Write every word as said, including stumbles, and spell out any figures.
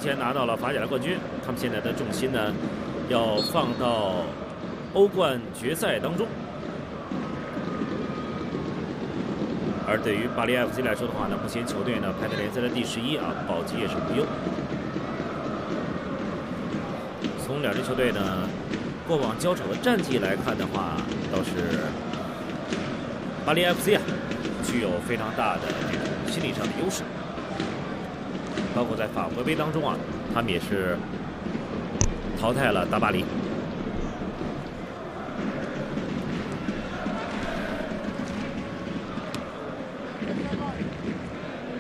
前拿到了法甲的冠军，他们现在的重心呢，要放到欧冠决赛当中。而对于巴黎 F C 来说的话呢，目前球队呢排在联赛的第十一啊，保级也是无忧。从两支球队呢过往交手的战绩来看的话，倒是巴黎 F C 啊具有非常大的这种心理上的优势。包括在法国杯当中啊，他们也是淘汰了大巴黎。